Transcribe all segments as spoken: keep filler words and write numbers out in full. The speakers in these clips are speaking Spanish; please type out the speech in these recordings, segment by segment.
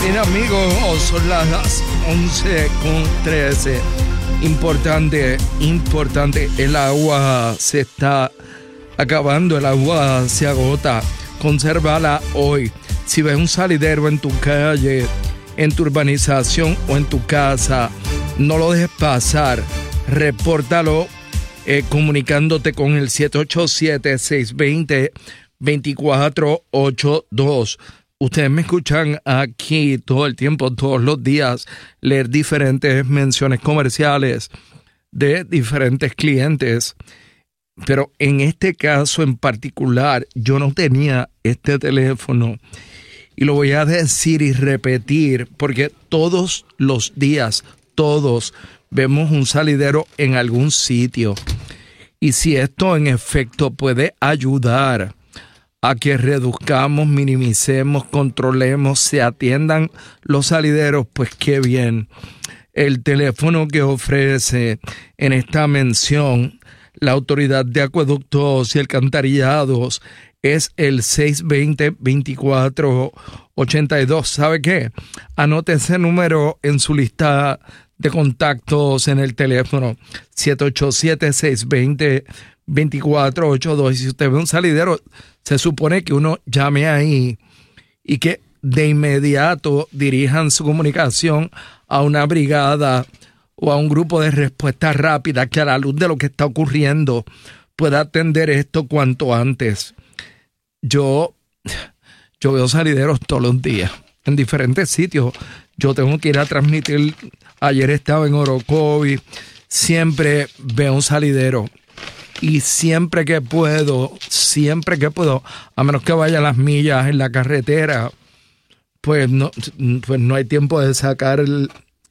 Bien, amigos, son las once con trece. Importante, importante, el agua se está acabando, el agua se agota. Consérvala hoy. Si ves un salidero en tu calle, en tu urbanización o en tu casa, no lo dejes pasar. Repórtalo eh, comunicándote con el siete ocho siete, seis dos cero, dos cuatro ocho dos. Ustedes me escuchan aquí todo el tiempo, todos los días, leer diferentes menciones comerciales de diferentes clientes. Pero en este caso en particular, yo no tenía este teléfono. Y lo voy a decir y repetir, porque todos los días, todos vemos un salidero en algún sitio. Y si esto en efecto puede ayudar a que reduzcamos, minimicemos, controlemos, se atiendan los salideros, pues qué bien. El teléfono que ofrece en esta mención la Autoridad de Acueductos y Alcantarillados es el seis dos cero, dos cuatro ocho dos. ¿Sabe qué? Anote ese número en su lista de contactos en el teléfono siete ocho siete, seis dos cero, dos cuatro ocho dos. Y si usted ve un salidero, se supone que uno llame ahí y que de inmediato dirijan su comunicación a una brigada o a un grupo de respuesta rápida que a la luz de lo que está ocurriendo pueda atender esto cuanto antes. Yo, yo veo salideros todos los días en diferentes sitios. Yo tengo que ir a transmitir. Ayer estaba en Orocovi. Siempre veo un salidero. Y siempre que puedo, siempre que puedo, a menos que vaya a las millas en la carretera, pues no, pues no hay tiempo de sacar el,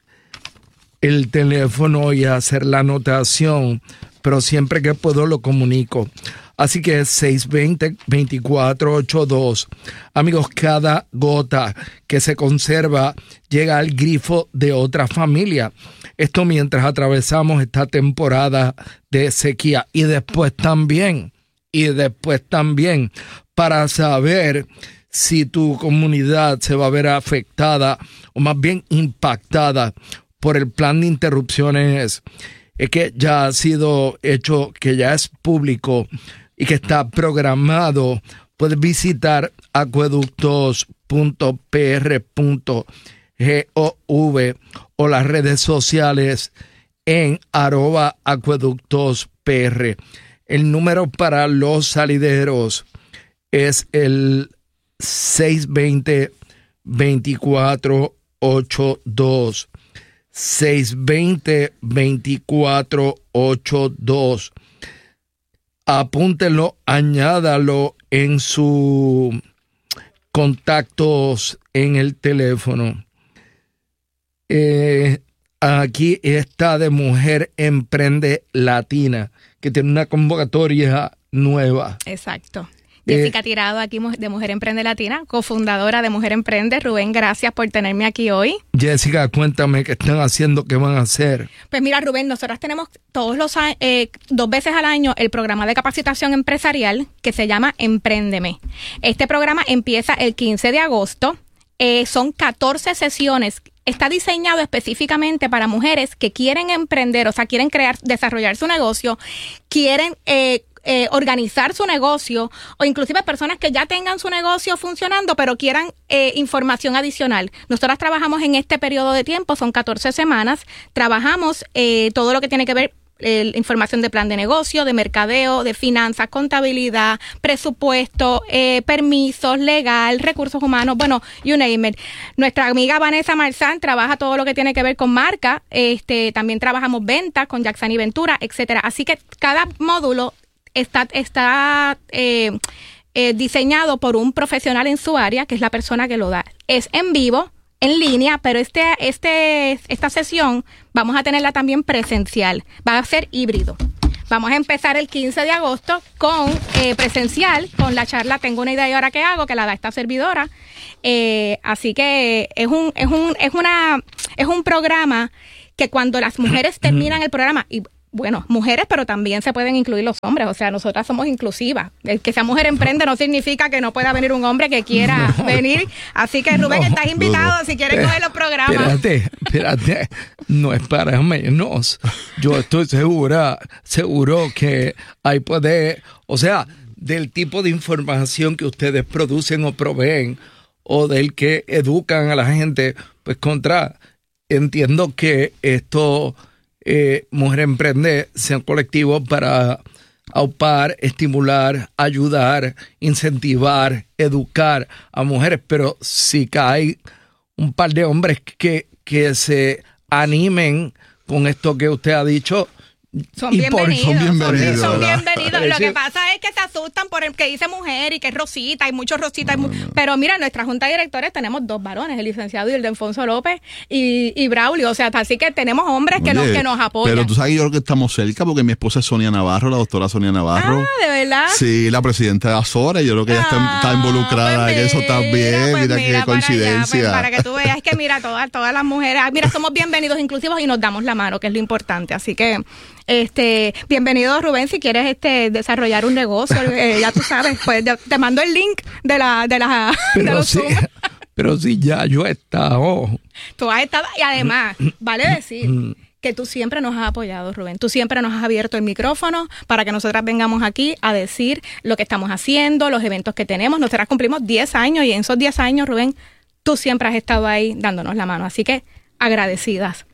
el teléfono y hacer la anotación, pero siempre que puedo lo comunico. Así que es seis dos cero, dos cuatro ocho dos. Amigos, cada gota que se conserva llega al grifo de otra familia. Esto mientras atravesamos esta temporada de sequía. Y después también, y después también, para saber si tu comunidad se va a ver afectada o más bien impactada por el plan de interrupciones es que ya ha sido hecho, que ya es público y que está programado. Puedes visitar acueductos punto p r punto gov o las redes sociales en arroba acueductospr. El número para los salideros es el seis dos cero, dos cuatro ocho dos. seis dos cero, dos cuatro ocho dos. Apúntenlo, añádalo en sus contactos en el teléfono. Eh, aquí está de Mujer Emprende Latina, que tiene una convocatoria nueva. Exacto. Jessica eh, Tirado, aquí de Mujer Emprende Latina, cofundadora de Mujer Emprende. Rubén, gracias por tenerme aquí hoy. Jessica, cuéntame qué están haciendo, qué van a hacer. Pues mira, Rubén, nosotros tenemos todos los eh, dos veces al año el programa de capacitación empresarial que se llama Empréndeme. Este programa empieza el quince de agosto. Eh, son catorce sesiones. Está diseñado específicamente para mujeres que quieren emprender, o sea, quieren crear, desarrollar su negocio, quieren eh, Eh, organizar su negocio, o inclusive personas que ya tengan su negocio funcionando pero quieran eh, información adicional. Nosotras trabajamos en este periodo de tiempo, son catorce semanas, trabajamos eh, todo lo que tiene que ver eh, información de plan de negocio, de mercadeo, de finanzas, contabilidad, presupuesto, eh, permisos, legal, recursos humanos, bueno, you name it. Nuestra amiga Vanessa Marzán trabaja todo lo que tiene que ver con marca, este, también trabajamos ventas con Jackson y Ventura, etcétera. Así que cada módulo está, está eh, eh, diseñado por un profesional en su área, que es la persona que lo da. Es en vivo, en línea, pero este, este, esta sesión vamos a tenerla también presencial. Va a ser híbrido. Vamos a empezar el quince de agosto con eh, presencial, con la charla Tengo una idea y ahora qué hago, que la da esta servidora. Eh, así que es un, es un, es una, es un programa que cuando las mujeres terminan el programa, y bueno, mujeres, pero también se pueden incluir los hombres. O sea, nosotras somos inclusivas. El que esa mujer emprende no significa que no pueda venir un hombre que quiera no. venir. Así que, Rubén, no, estás invitado no. si quieres coger los programas. Espérate, espérate. No es para menos. Yo estoy segura, seguro que ahí puede, o sea, del tipo de información que ustedes producen o proveen, o del que educan a la gente, pues contra, entiendo que esto... Eh, Mujer Emprende sean colectivos para aupar, estimular, ayudar, incentivar, educar a mujeres, pero si cae un par de hombres que, que se animen con esto que usted ha dicho, Son bienvenidos, son bienvenidos. Son, son bienvenidos. Lo que pasa es que se asustan por el que dice mujer y que es Rosita, hay muchos Rositas. No, no. Pero mira, en nuestra junta de directores tenemos dos varones, el licenciado y el de Alfonso López y, y Braulio. O sea, así que tenemos hombres que, Oye, nos, que nos apoyan. Pero tú sabes que yo creo que estamos cerca porque mi esposa es Sonia Navarro, la doctora Sonia Navarro. Ah, ¿de verdad? Sí, la presidenta de Azora. Yo creo que ella está, está involucrada pues en eso también. Pues mira, mira qué coincidencia. Allá, pues para que tú veas que mira, todas, todas las mujeres, mira, somos bienvenidos inclusivos y nos damos la mano, que es lo importante. Así que... Este, bienvenido Rubén, si quieres este desarrollar un negocio, eh, ya tú sabes, pues te mando el link de la de la pero de los sí, Zoom. Pero sí, ya yo he estado. Tú has estado, y además, vale decir que tú siempre nos has apoyado, Rubén. Tú siempre nos has abierto el micrófono para que nosotras vengamos aquí a decir lo que estamos haciendo, los eventos que tenemos. Nosotras cumplimos diez años y en esos diez años, Rubén, tú siempre has estado ahí dándonos la mano. Así que agradecidas.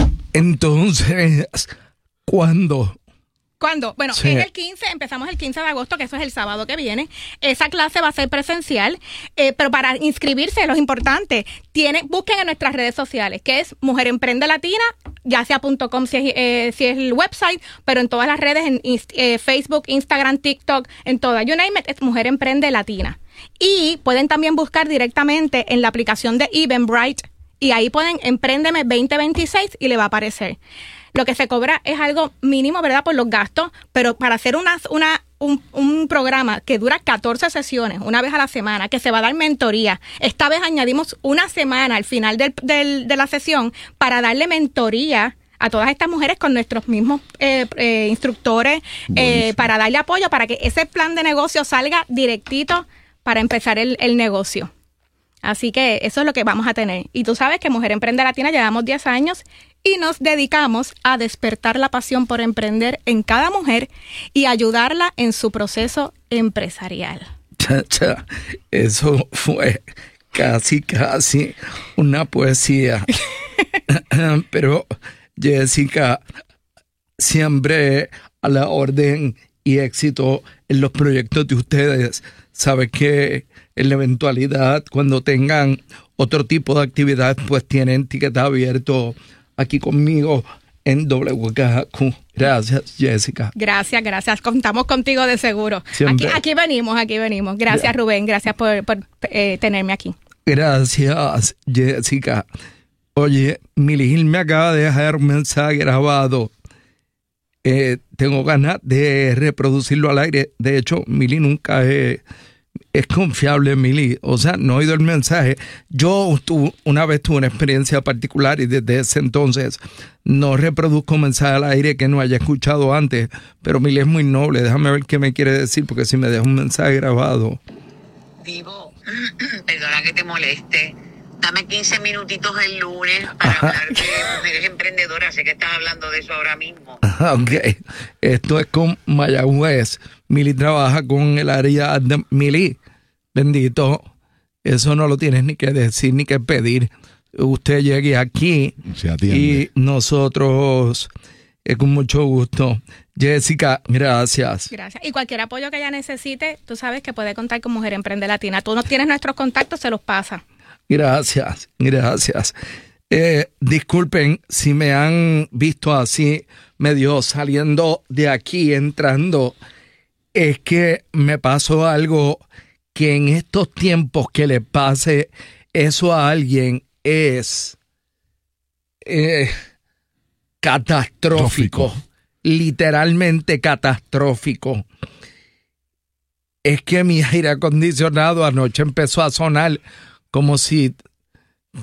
Entonces... ¿Cuándo? ¿Cuándo? Bueno, sí. es el quince, empezamos el quince de agosto, que eso es el sábado que viene. Esa clase va a ser presencial, eh, pero para inscribirse, lo importante, tienen, busquen en nuestras redes sociales, que es Mujer Emprende Latina, ya sea punto com si es, eh, si es el website, pero en todas las redes, en eh, Facebook, Instagram, TikTok, en todas, you name it, es Mujer Emprende Latina. Y pueden también buscar directamente en la aplicación de Eventbrite, y ahí pueden Empréndeme veinte veintiséis y le va a aparecer. Lo que se cobra es algo mínimo, ¿verdad?, por los gastos, pero para hacer una, una, un, un programa que dura catorce sesiones, una vez a la semana, que se va a dar mentoría. Esta vez añadimos una semana al final del, del, de la sesión para darle mentoría a todas estas mujeres con nuestros mismos eh, eh, instructores, eh, para darle apoyo, para que ese plan de negocio salga directito para empezar el, el negocio. Así que eso es lo que vamos a tener. Y tú sabes que Mujer Emprende Latina llevamos diez años y nos dedicamos a despertar la pasión por emprender en cada mujer y ayudarla en su proceso empresarial. Chacha, eso fue casi, casi una poesía. Pero, Jessica, siempre a la orden y éxito en los proyectos de ustedes. Sabes que en la eventualidad, cuando tengan otro tipo de actividad, pues tienen ticket abierto aquí conmigo en W K Q. Gracias, Jessica. Gracias, gracias. Contamos contigo de seguro. Aquí, aquí venimos, aquí venimos. Gracias, Rubén. Gracias por, por eh, tenerme aquí. Gracias, Jessica. Oye, Milly me acaba de dejar un mensaje grabado. Eh, tengo ganas de reproducirlo al aire. De hecho, Milly nunca es, es confiable, Milly. O sea, no he oído el mensaje. Yo tu, una vez tuve una experiencia particular y desde ese entonces no reproduzco mensaje al aire que no haya escuchado antes. Pero Milly es muy noble. Déjame ver qué me quiere decir, porque si me deja un mensaje grabado. Vivo, perdona que te moleste. Dame quince minutitos el lunes para hablar de mujeres emprendedoras. Sé que estás hablando de eso ahora mismo. Ok. Esto es con Mayagüez. Milly trabaja con el área de Milly. Bendito. Eso no lo tienes ni que decir ni que pedir. Usted llegue aquí y nosotros, eh, con mucho gusto. Jessica, gracias. Gracias. Y cualquier apoyo que ella necesite, tú sabes que puede contar con Mujer Emprende Latina. Tú no tienes nuestros contactos, se los pasa. Gracias, gracias. Eh, disculpen si me han visto así, medio saliendo de aquí, entrando. Es que me pasó algo que en estos tiempos que le pase eso a alguien es eh, catastrófico. Trófico. Literalmente catastrófico. Es que mi aire acondicionado anoche empezó a sonar como si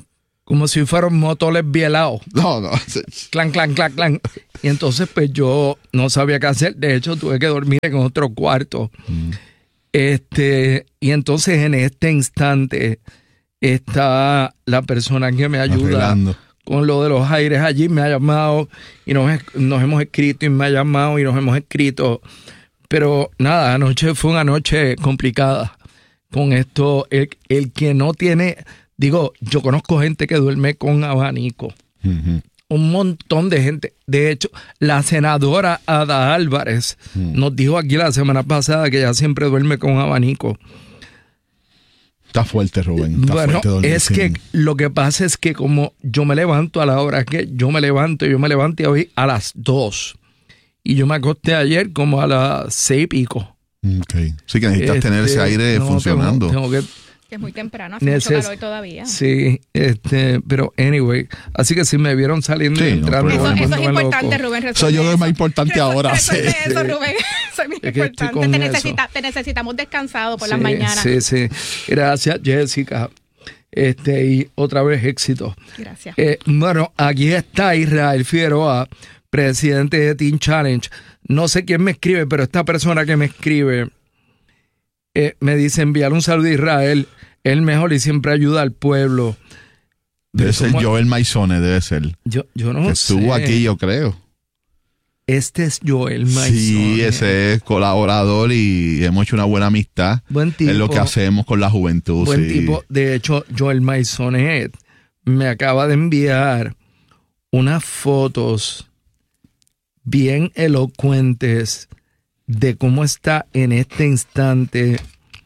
como si fueran motores bielados. No, no. Clan, clan, clan, clan. Y entonces, pues yo no sabía qué hacer. De hecho, tuve que dormir en otro cuarto. Mm. Este, y entonces, en este instante, está la persona que me ayuda Arreglando. Con lo de los aires allí. Me ha llamado y nos, nos hemos escrito y me ha llamado y nos hemos escrito. Pero nada, anoche fue una noche complicada con esto. El, el que no tiene... Digo, yo conozco gente que duerme con abanico. Uh-huh. Un montón de gente. De hecho, la senadora Ada Álvarez uh-huh. nos dijo aquí la semana pasada que ella siempre duerme con abanico. Está fuerte, Rubén. Está bueno, fuerte es que lo que pasa es que como yo me levanto a la hora que yo me levanto, yo me levanté hoy a las dos. Y yo me acosté ayer como a las seis y pico. Okay. Sí que necesitas este, tener ese aire no, funcionando. Tengo, tengo que... Que es muy temprano, hace Neces- mucho calor todavía. Sí, este, pero anyway, así que si me vieron saliendo sí, y entrando... No, eso, eso es importante, loco. Rubén. Soy yo lo más importante ahora. Resuelve sí. eso, Rubén. Eso es muy es importante. Te, necesita, te necesitamos descansado por sí, las mañanas. Sí, sí. Gracias, Jessica. Este, y otra vez éxito. Gracias. Eh, bueno, aquí está Israel Figueroa, presidente de Teen Challenge. No sé quién me escribe, pero esta persona que me escribe... Eh, me dice enviar un saludo a Israel, él mejor y siempre ayuda al pueblo. Debe ser Joel Maizone, debe ser. Yo, yo no que sé. Estuvo aquí, yo creo. Este es Joel Maizone. Sí, ese es colaborador y hemos hecho una buena amistad. Buen tipo. Es lo que hacemos con la juventud. Buen sí. tipo. De hecho, Joel Maizone me acaba de enviar unas fotos bien elocuentes de cómo está en este instante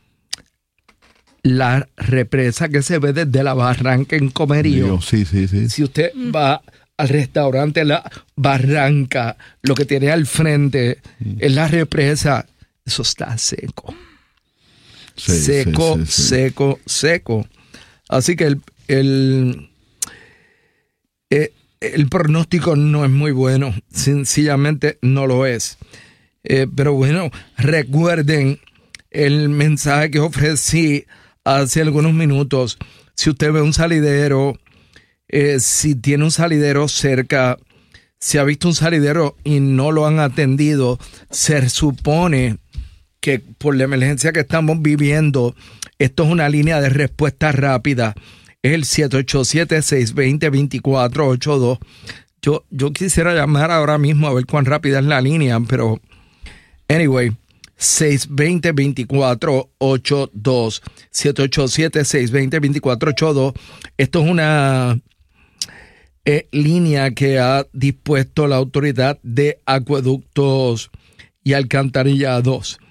la represa que se ve desde la Barranca en Comerío. Dios, sí, sí, sí. Si usted mm. va al restaurante La Barranca, lo que tiene al frente mm. es la represa. Eso está seco. Sí, seco, sí, sí, sí. seco, seco. Así que el, el, el, el pronóstico no es muy bueno. Sencillamente no lo es. Eh, pero bueno, recuerden el mensaje que ofrecí hace algunos minutos. Si usted ve un salidero, eh, si tiene un salidero cerca, si ha visto un salidero y no lo han atendido, se supone que por la emergencia que estamos viviendo, esto es una línea de respuesta rápida. Es el siete ocho siete, seis dos cero, dos cuatro ocho dos. Yo, yo quisiera llamar ahora mismo a ver cuán rápida es la línea, pero... Anyway, seis dos cero, dos cuatro ocho dos, siete ocho siete, seis dos cero, dos cuatro ocho dos. Esto es una eh, línea que ha dispuesto la Autoridad de Acueductos y Alcantarillados.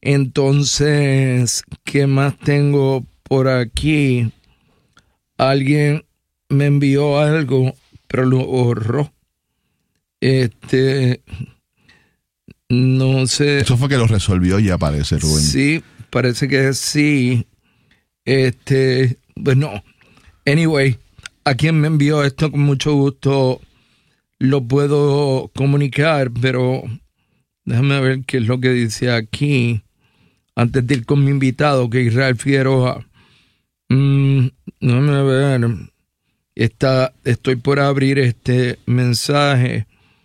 Entonces, ¿qué más tengo por aquí? Alguien me envió algo, pero lo borró. Este... No sé. Eso fue que lo resolvió ya, parece, Rubén. Sí, parece que sí. Este, bueno, anyway, a quien me envió esto con mucho gusto lo puedo comunicar, pero déjame ver qué es lo que dice aquí antes de ir con mi invitado, que es Israel Figueroa. Mm, déjame ver. Está, estoy por abrir este mensaje.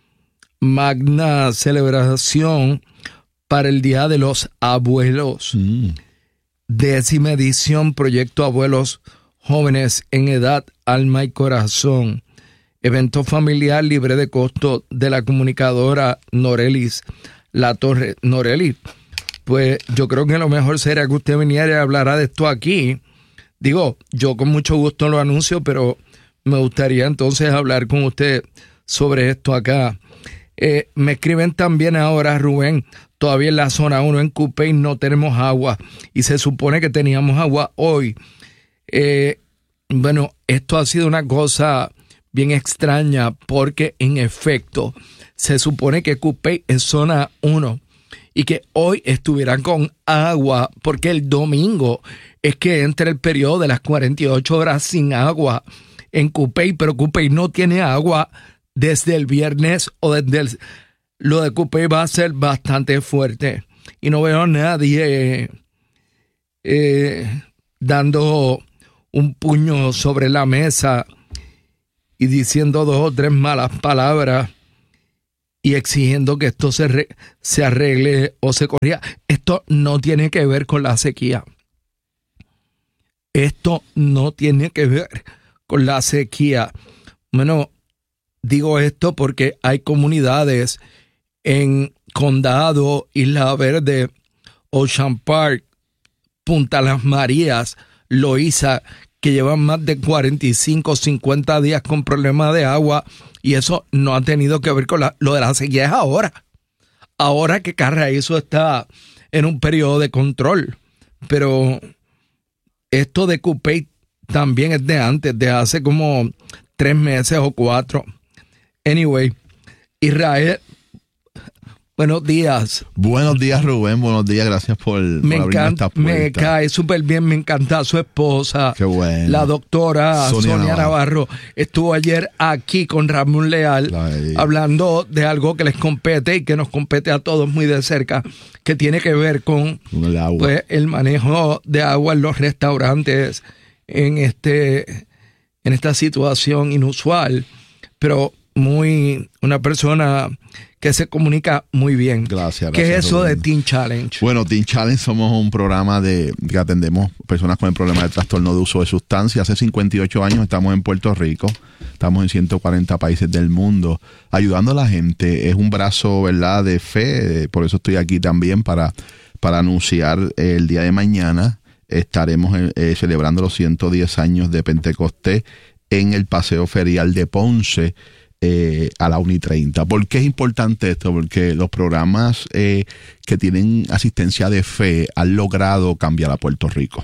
Magna celebración para el Día de los Abuelos. Mm. Décima edición, Proyecto Abuelos Jóvenes en Edad, Alma y Corazón. Evento familiar libre de costo de la comunicadora Norelis La Torre. Norelis, pues yo creo que lo mejor sería que usted viniera y hablara de esto aquí. Digo, yo con mucho gusto lo anuncio, pero me gustaría entonces hablar con usted sobre esto acá. Eh, me escriben también ahora, Rubén, todavía en la zona uno en Cupey no tenemos agua y se supone que teníamos agua hoy. Eh, bueno, esto ha sido una cosa bien extraña porque en efecto se supone que Cupey es zona uno y que hoy estuvieran con agua porque el domingo es que entra el periodo de las cuarenta y ocho horas sin agua en Cupey, pero Cupey no tiene agua desde el viernes o desde el... Lo de Cupey va a ser bastante fuerte. Y no veo a nadie eh, dando un puño sobre la mesa y diciendo dos o tres malas palabras y exigiendo que esto se, re, se arregle o se corrija. Esto no tiene que ver con la sequía. Esto no tiene que ver con la sequía. Bueno, digo esto porque hay comunidades en Condado, Isla Verde, Ocean Park, Punta Las Marías, Loíza, que llevan más de cuarenta y cinco, cincuenta días con problemas de agua, y eso no ha tenido que ver con la, lo de la sequía. Es ahora. Ahora que Carraízo está en un periodo de control. Pero esto de Cupey también es de antes, de hace como tres meses o cuatro. Anyway, Israel, buenos días. Buenos días, Rubén. Buenos días. Gracias por, me por encanta, abrirme esta me puerta. cae súper bien. Me encanta su esposa. Qué bueno. La doctora Sonia, Sonia Navarro. Navarro. Estuvo ayer aquí con Ramón Leal Ay. hablando de algo que les compete y que nos compete a todos muy de cerca, que tiene que ver con El agua. pues, el manejo de agua en los restaurantes en este en esta situación inusual, pero muy una persona que se comunica muy bien. Gracias. ¿Qué gracias, es eso Rubén. de Teen Challenge? Bueno, Teen Challenge somos un programa de que atendemos personas con el problema de trastorno de uso de sustancias. Hace cincuenta y ocho años estamos en Puerto Rico, estamos en ciento cuarenta países del mundo, ayudando a la gente. Es un brazo, ¿verdad?, de fe, por eso estoy aquí también para, para anunciar el día de mañana. Estaremos eh, celebrando los ciento diez años de Pentecostés en el Paseo Ferial de Ponce, Eh, a la una y treinta. ¿Por qué es importante esto? Porque los programas eh, que tienen asistencia de fe han logrado cambiar a Puerto Rico.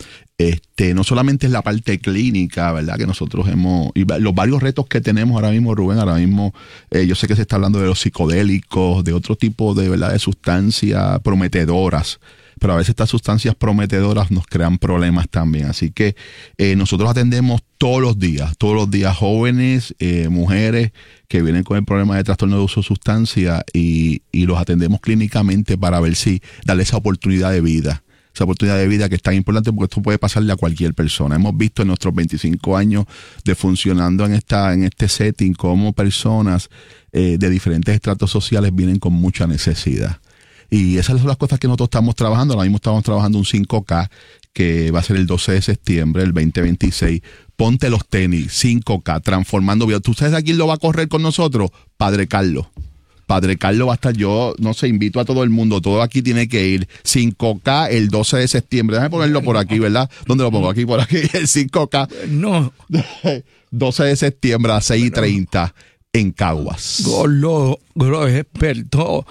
Este, no solamente es la parte clínica, ¿verdad?, que nosotros hemos, y los varios retos que tenemos ahora mismo, Rubén, ahora mismo eh, yo sé que se está hablando de los psicodélicos, de otro tipo de, ¿verdad?, de sustancias prometedoras, pero a veces estas sustancias prometedoras nos crean problemas también. Así que eh, nosotros atendemos todos los días, todos los días jóvenes, eh, mujeres que vienen con el problema de trastorno de uso de sustancia y, y los atendemos clínicamente para ver si darle esa oportunidad de vida. Esa oportunidad de vida que es tan importante porque esto puede pasarle a cualquier persona. Hemos visto en nuestros veinticinco años de funcionando en esta en este setting cómo personas eh, de diferentes estratos sociales vienen con mucha necesidad. Y esas son las cosas que nosotros estamos trabajando. Ahora mismo estamos trabajando un cinco K que va a ser el doce de septiembre del veinte veintiséis. Ponte los tenis, cinco K, transformando vida. ¿Tú sabes a quién lo va a correr con nosotros? Padre Carlos. Padre Carlos va a estar, yo no sé, invito a todo el mundo, todo aquí tiene que ir. cinco K el doce de septiembre. Déjame ponerlo por aquí, ¿verdad? ¿Dónde lo pongo? Aquí, por aquí, el cinco K. No. doce de septiembre a las seis y treinta en Caguas. Golo, Golo es experto.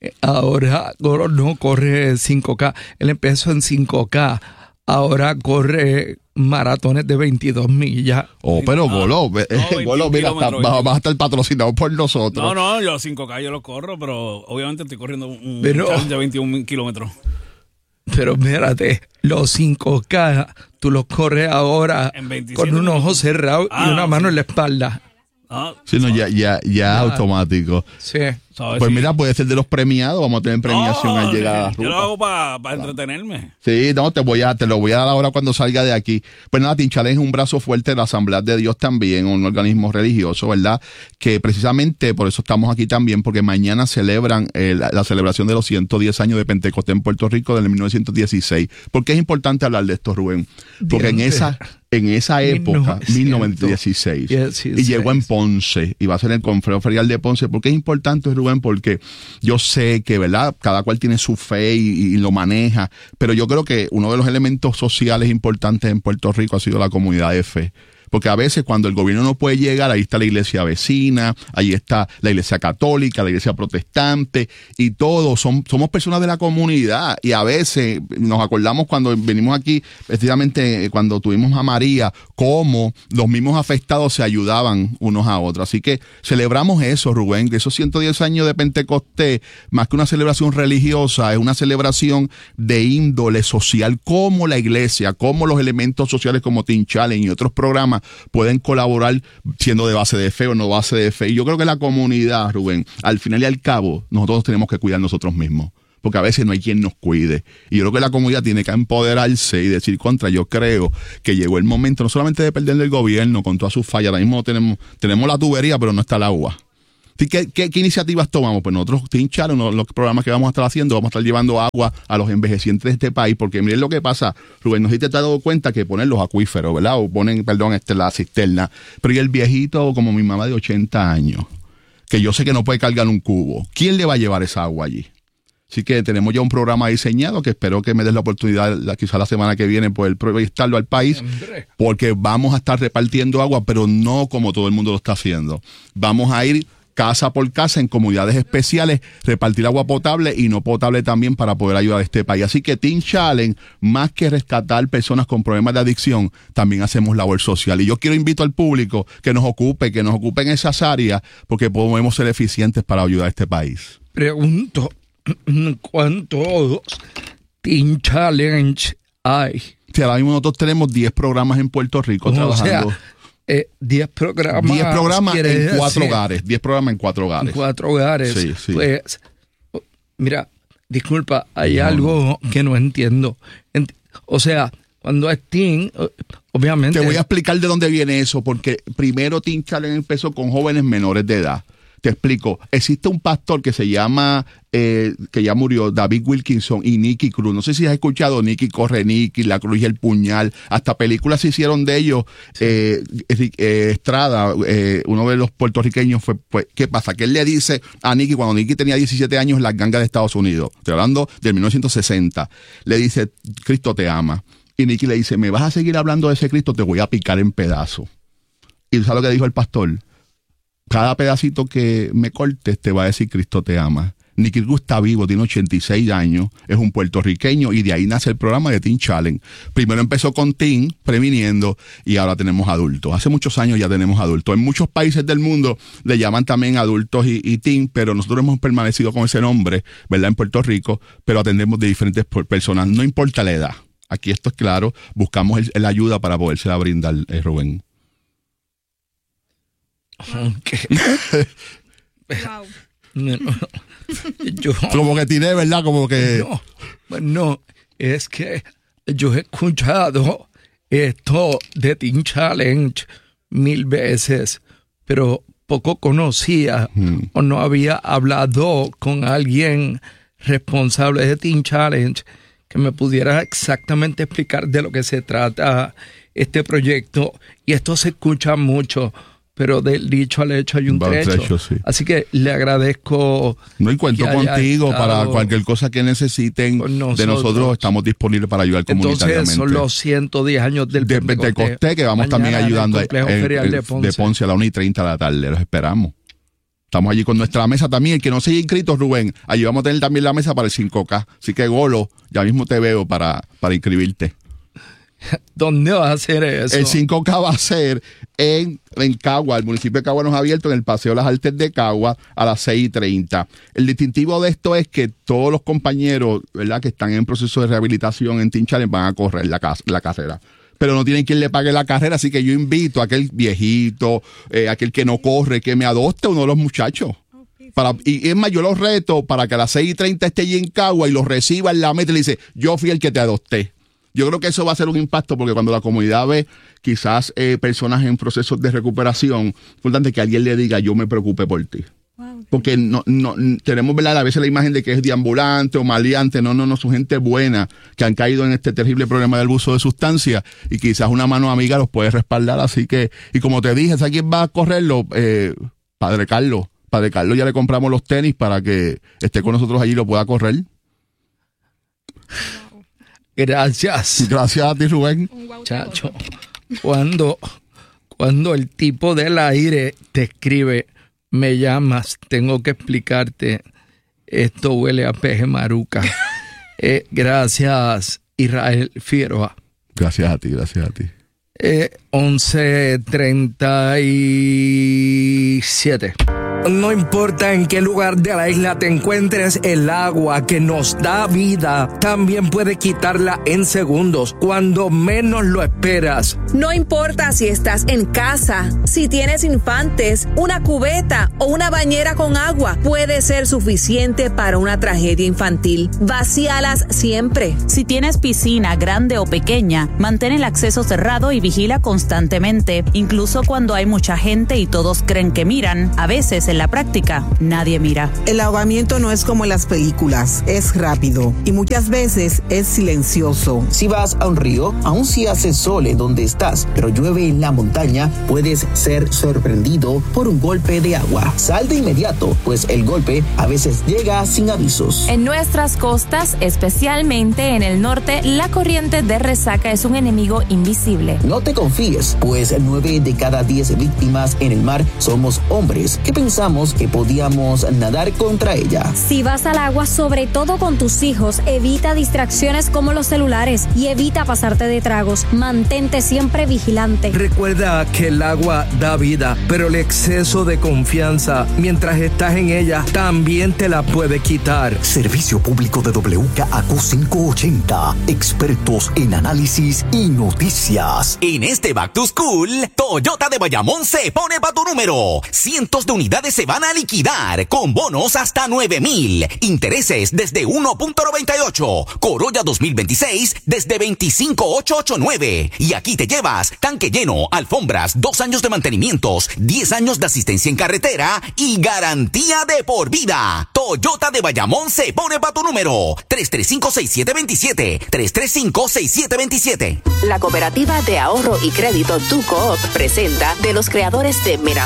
Ahora Golo no corre cinco K. Él empezó en cinco K. Ahora corre maratones de veintidós millas. Oh, pero Golo, no, eh, Golo, mira, está, vas, vas a estar patrocinado por nosotros. No, no, yo los cinco K yo los corro, pero obviamente estoy corriendo un Pero- challenge de veintiún kilómetros. Pero espérate, los cinco K tú los corres ahora En veintisiete con un ojo minutos. cerrado Ah, y una mano sí. en la espalda. Ah, Sí, no, ya, ya, ya es automático. Sí. ¿sabes? Pues Sí. mira, puede ser de los premiados, vamos a tener premiación No, al llegar a la Yo lo ruta. hago para entretenerme. Sí, no, te voy a, te lo voy a dar ahora cuando salga de aquí. Pues nada, Teen Challenge es un brazo fuerte de la Asamblea de Dios también, un organismo religioso, ¿verdad? Que precisamente por eso estamos aquí también, porque mañana celebran eh, la, la celebración de los ciento diez años de Pentecostés en Puerto Rico del mil novecientos dieciséis. ¿Por qué es importante hablar de esto, Rubén? Porque en Dios esa, en esa época, mil novecientos dieciséis, dieciséis. y llegó en Ponce, y va a ser el Confreo Ferial de Ponce. ¿Por qué es importante, Rubén? Porque yo sé que, ¿verdad?, cada cual tiene su fe y, y lo maneja, pero yo creo que uno de los elementos sociales importantes en Puerto Rico ha sido la comunidad de fe. Porque a veces cuando el gobierno no puede llegar, ahí está la iglesia vecina, ahí está la iglesia católica, la iglesia protestante, y todos son, somos personas de la comunidad. Y a veces nos acordamos cuando venimos aquí, precisamente cuando tuvimos a María, cómo los mismos afectados se ayudaban unos a otros. Así que celebramos eso, Rubén, que esos ciento diez años de Pentecostés, más que una celebración religiosa, es una celebración de índole social, como la iglesia, como los elementos sociales como Teen Challenge y otros programas pueden colaborar siendo de base de fe o no base de fe. Y yo creo que la comunidad, Rubén, al final y al cabo, nosotros tenemos que cuidar nosotros mismos. porque a veces no hay quien nos cuide. Y yo creo que la comunidad tiene que empoderarse y decir contra, yo creo que llegó el momento no solamente de perder el gobierno con todas sus fallas, ahora mismo tenemos, tenemos la tubería, pero no está el agua. ¿Qué, qué, qué iniciativas tomamos? Pues nosotros, Team Challenge, uno de los programas que vamos a estar haciendo, vamos a estar llevando agua a los envejecientes de este país, porque miren lo que pasa, Rubén, no sé si te has dado cuenta que ponen los acuíferos, ¿verdad? O ponen, perdón, este, la cisterna, pero y el viejito como mi mamá de ochenta años, que yo sé que no puede cargar un cubo, ¿quién le va a llevar esa agua allí? Así que tenemos ya un programa diseñado que espero que me des la oportunidad, quizá la semana que viene, poder proyectarlo al país, porque vamos a estar repartiendo agua, pero no como todo el mundo lo está haciendo. Vamos a ir casa por casa en comunidades especiales, repartir agua potable y no potable también para poder ayudar a este país. Así que Team Challenge, más que rescatar personas con problemas de adicción, también hacemos labor social. Y yo quiero invitar al público que nos ocupe, que nos ocupe en esas áreas, porque podemos ser eficientes para ayudar a este país. Pregunto, ¿cuántos Team Challenge hay? Sí, ahora mismo nosotros tenemos diez programas en Puerto Rico O trabajando. sea, Eh, diez programas. diez programas en cuatro decir, hogares. diez programas en cuatro hogares. En cuatro hogares. Sí, sí. Pues, mira, disculpa, hay No, algo que no entiendo. Ent- o sea, cuando es teen, obviamente. Te voy a explicar de dónde viene eso, porque primero Team Challenge empezó con jóvenes menores de edad. Te explico. Existe un pastor que se llama, eh, que ya murió, David Wilkinson y Nicky Cruz. No sé si has escuchado Nicky Corre Nicky, La Cruz y el Puñal. Hasta películas se hicieron de ellos. Eh, eh, Estrada, eh, uno de los puertorriqueños, fue, pues, ¿qué pasa? Que él le dice a Nicky, cuando Nicky tenía diecisiete años, las gangas de Estados Unidos, estoy hablando del mil novecientos sesenta, le dice, Cristo te ama. Y Nicky le dice, me vas a seguir hablando de ese Cristo, te voy a picar en pedazos. ¿Y sabes lo que dijo el pastor? Cada pedacito que me cortes te va a decir Cristo te ama. Nicky Cruz está vivo, tiene ochenta y seis años, es un puertorriqueño y de ahí nace el programa de Team Challenge. Primero empezó con Teen, previniendo, y ahora tenemos adultos. Hace muchos años ya tenemos adultos. En muchos países del mundo le llaman también adultos y, y Teen, pero nosotros hemos permanecido con ese nombre, ¿verdad? En Puerto Rico, pero atendemos de diferentes personas, no importa la edad. Aquí esto es claro, buscamos el, la ayuda para podérsela brindar, eh, Rubén. Okay. Wow. No, no, yo, Como que tiene, ¿verdad? Como que... no, no, es que yo he escuchado esto de Team Challenge mil veces, pero poco conocía hmm. o no había hablado con alguien responsable de Team Challenge que me pudiera exactamente explicar de lo que se trata este proyecto. Y esto se escucha mucho, pero del dicho al hecho hay un trecho. trecho sí. Así que le agradezco. No, y cuento contigo para cualquier cosa que necesiten nosotros. De nosotros. Estamos disponibles para ayudar comunitariamente. Entonces son los ciento diez años del de Pentecostés, que vamos mañana también ayudando el el, el, de, Ponce. de Ponce a la una y treinta de la tarde. Los esperamos. Estamos allí con nuestra mesa también. El que no se haya inscrito, Rubén, allí vamos a tener también la mesa para el cinco K. Así que, Golo, ya mismo te veo para, para inscribirte. ¿Dónde va a ser eso? El cinco K va a ser en, en Cagua. El municipio de Cagua nos ha abierto en el Paseo de las Artes de Cagua a las seis y treinta. El distintivo de esto es que todos los compañeros, ¿verdad?, que están en proceso de rehabilitación en Team Challenge van a correr la, la carrera. Pero no tienen quien le pague la carrera, así que yo invito a aquel viejito, eh, aquel que no corre, que me adopte uno de los muchachos. Para, y es más, yo los reto para que a las seis y treinta esté allí en Cagua y los reciba en la meta y le dice, yo fui el que te adopté. Yo creo que eso va a ser un impacto porque cuando la comunidad ve quizás eh, personas en procesos de recuperación, es importante que alguien le diga, yo me preocupé por ti. Wow. Porque no, no tenemos, ¿verdad?, a veces la imagen de que es deambulante o maleante. No, no, no, son gente buena que han caído en este terrible problema del abuso de sustancias y quizás una mano amiga los puede respaldar. Así que, y como te dije, ¿sabes quién va a correrlo? Eh, Padre Carlos. Padre Carlos ya le compramos los tenis para que esté con nosotros allí y lo pueda correr. Gracias. Gracias a ti, Rubén. Chacho, cuando, cuando el tipo del aire te escribe, me llamas, tengo que explicarte, esto huele a peje maruca. eh, gracias, Israel Figueroa. Gracias a ti, gracias a ti. Eh, once treinta y siete. No importa en qué lugar de la isla te encuentres, el agua que nos da vida también puede quitarla en segundos, cuando menos lo esperas. No importa si estás en casa, si tienes infantes, una cubeta o una bañera con agua, puede ser suficiente para una tragedia infantil. Vacíalas siempre. Si tienes piscina grande o pequeña, mantén el acceso cerrado y vigila constantemente, incluso cuando hay mucha gente y todos creen que miran. A veces, en la práctica, nadie mira. El ahogamiento no es como en las películas, es rápido y muchas veces es silencioso. Si vas a un río, aun si hace sol en donde estás, pero llueve en la montaña, puedes ser sorprendido por un golpe de agua. Sal de inmediato, pues el golpe a veces llega sin avisos. En nuestras costas, especialmente en el norte, la corriente de resaca es un enemigo invisible. No te confíes, pues nueve de cada diez víctimas en el mar somos hombres que pensamos que podíamos nadar contra ella. Si vas al agua, sobre todo con tus hijos, evita distracciones como los celulares y evita pasarte de tragos. Mantente siempre vigilante. Recuerda que el agua da vida, pero el exceso de confianza mientras estás en ella también te la puede quitar. Servicio público de W K A Q quinientos ochenta, expertos en análisis y noticias. En este Back to School, Toyota de Bayamón se pone pa' tu número. Cientos de unidades se van a liquidar con bonos hasta nueve mil. Intereses desde uno punto noventa y ocho. Corolla dos mil veintiséis desde veinticinco mil ochocientos ochenta y nueve. Y aquí te llevas tanque lleno, alfombras, dos años de mantenimientos, diez años de asistencia en carretera y garantía de por vida. Toyota de Bayamón se pone pa' tu número. tres tres cinco, seis siete dos siete. tres tres cinco, seis siete dos siete. La Cooperativa de Ahorro y Crédito Tu Coop presenta de los creadores de Mera